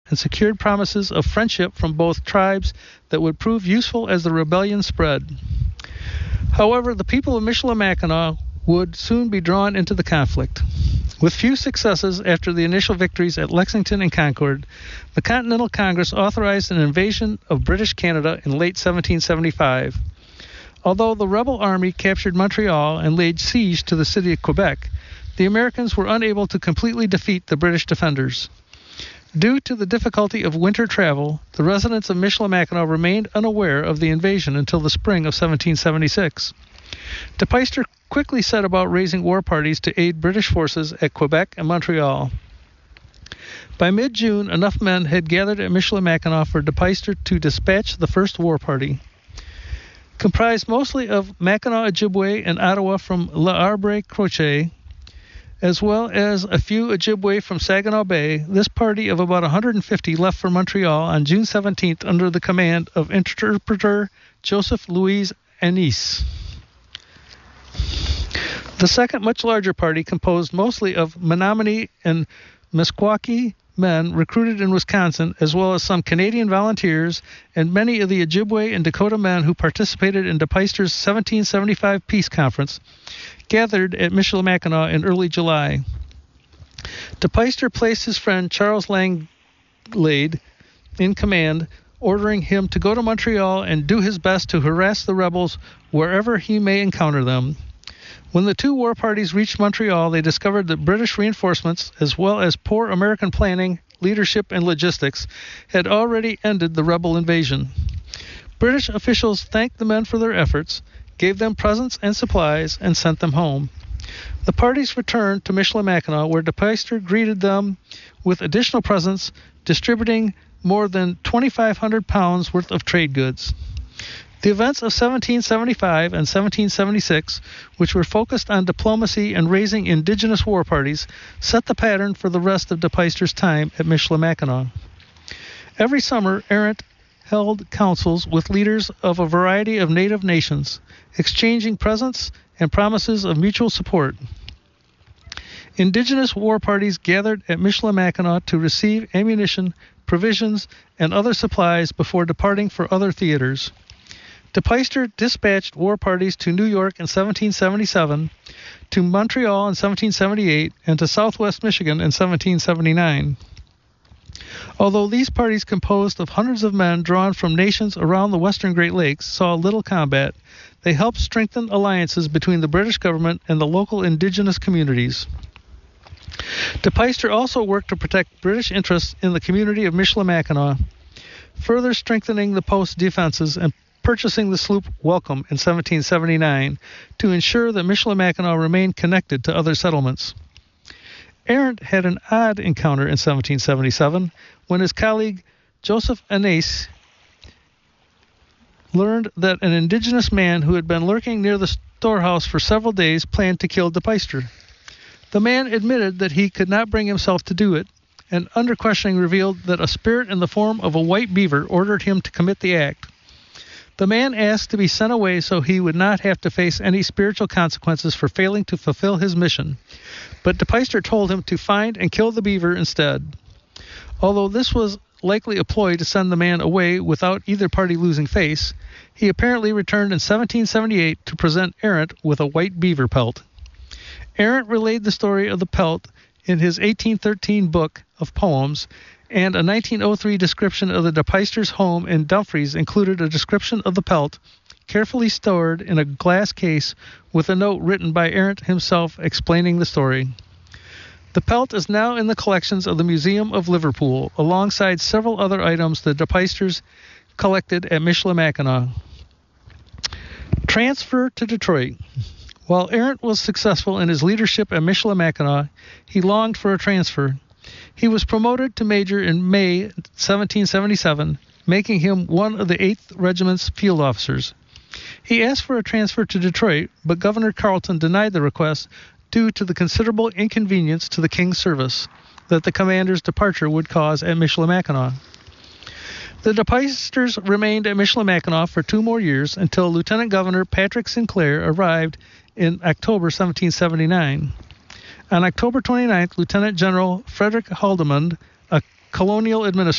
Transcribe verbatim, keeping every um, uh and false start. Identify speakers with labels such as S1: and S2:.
S1: and secured promises of friendship from both tribes that would prove useful as the rebellion spread. However, the people of Michilimackinac would soon be drawn into the conflict. With few successes after the initial victories at Lexington and Concord, the Continental Congress authorized an invasion of British Canada in late seventeen seventy-five. Although the rebel army captured Montreal and laid siege to the city of Quebec, the Americans were unable to completely defeat the British defenders. Due to the difficulty of winter travel, the residents of Michilimackinac remained unaware of the invasion until the spring of seventeen seventy-six. De Peyster quickly set about raising war parties to aid British forces at Quebec and Montreal. By mid-June, enough men had gathered at Michilimackinac for De Peyster to dispatch the first war party. Comprised mostly of Mackinac Ojibwe and Ottawa from L'Arbre Croche, as well as a few Ojibwe from Saginaw Bay, this party of about one hundred fifty left for Montreal on June seventeenth under the command of interpreter Joseph Louis Annis. The second, much larger party, composed mostly of Menominee and Meskwaki men recruited in Wisconsin, as well as some Canadian volunteers and many of the Ojibwe and Dakota men who participated in De Peyster's seventeen seventy-five Peace Conference, gathered at Michilimackinac in early July. De Peyster placed his friend Charles Langlade in command, ordering him to go to Montreal and do his best to harass the rebels wherever he may encounter them. When the two war parties reached Montreal, they discovered that British reinforcements, as well as poor American planning, leadership, and logistics, had already ended the rebel invasion. British officials thanked the men for their efforts, gave them presents and supplies, and sent them home. The parties returned to Michilimackinac, where De Peyster greeted them with additional presents, distributing more than twenty-five hundred pounds worth of trade goods. The events of seventeen seventy-five and seventeen seventy-six, which were focused on diplomacy and raising indigenous war parties, set the pattern for the rest of De Peyster's time at Michilimackinac. Every summer, Arent held councils with leaders of a variety of native nations, exchanging presents and promises of mutual support. Indigenous war parties gathered at Michilimackinac to receive ammunition, provisions, and other supplies before departing for other theaters. De Peyster dispatched war parties to New York in seventeen seventy-seven, to Montreal in seventeen seventy-eight, and to Southwest Michigan in seventeen seventy-nine. Although these parties, composed of hundreds of men drawn from nations around the western Great Lakes, saw little combat, they helped strengthen alliances between the British government and the local indigenous communities. De Peyster also worked to protect British interests in the community of Michilimackinac, further strengthening the post's defenses and purchasing the sloop Welcome in seventeen seventy-nine to ensure that Michilimackinac remained connected to other settlements. Arent had an odd encounter in seventeen seventy-seven when his colleague Joseph Annis learned that an indigenous man who had been lurking near the storehouse for several days planned to kill De Peyster. The man admitted that he could not bring himself to do it, and under questioning revealed that a spirit in the form of a white beaver ordered him to commit the act. The man asked to be sent away so he would not have to face any spiritual consequences for failing to fulfill his mission, but De Peyster told him to find and kill the beaver instead. Although this was likely a ploy to send the man away without either party losing face, he apparently returned in seventeen seventy-eight to present Arent with a white beaver pelt. Arent relayed the story of the pelt in his eighteen thirteen book of poems, and a nineteen oh three description of the De Peyster's home in Dumfries included a description of the pelt, carefully stored in a glass case with a note written by Arent himself explaining the story. The pelt is now in the collections of the Museum of Liverpool, alongside several other items the De Peysters collected at Michilimackinac. Transfer to Detroit. While Arent was successful in his leadership at Michilimackinac, he longed for a transfer. He was promoted to major in May seventeen seventy-seven, making him one of the eighth Regiment's field officers. He asked for a transfer to Detroit, but Governor Carleton denied the request due to the considerable inconvenience to the King's service that the commander's departure would cause at Michilimackinac. The De Peysters remained at Michilimackinac for two more years until Lieutenant Governor Patrick Sinclair arrived in October seventeen seventy-nine. On October twenty-ninth, Lieutenant General Frederick Haldimand, a colonial administrator,